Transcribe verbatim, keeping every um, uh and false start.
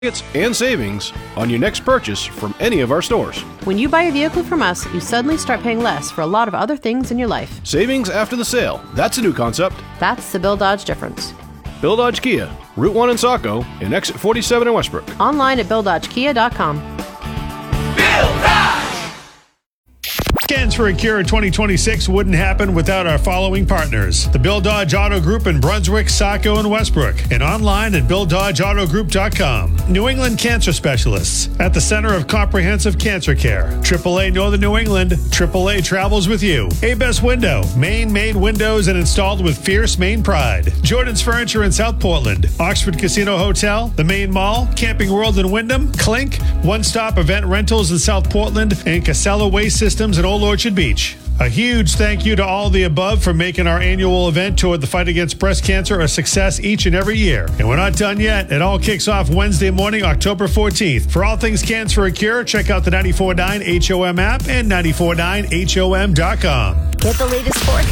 and savings on your next purchase from any of our stores. When you buy a vehicle from us, you suddenly start paying less for a lot of other things in your life. Savings after the sale. That's a new concept. That's the Bill Dodge difference. Bill Dodge Kia, Route one in Saco, and Exit forty-seven in Westbrook. Online at bill dodge kia dot com. Bill Dodge! Scans for a Cure twenty twenty-six wouldn't happen without our following partners. The Bill Dodge Auto Group in Brunswick, Saco, and Westbrook. And online at bill dodge auto group dot com. New England Cancer Specialists. At the center of comprehensive cancer care. triple A Northern New England. triple A travels with you. A-Best Window. Maine-made windows and installed with fierce Maine pride. Jordan's Furniture in South Portland. Oxford Casino Hotel. The Maine Mall. Camping World in Wyndham. Clink. One-stop event rentals in South Portland. And Casella Waste Systems in Old Orchard Beach. A huge thank you to all the above for making our annual event toward the fight against breast cancer a success each and every year. And we're not done yet. It all kicks off Wednesday morning, October fourteenth. For all things Cans for a Cure, check out the ninety-four point nine H O M app and ninety-four point nine H O M dot com. Get the latest forecast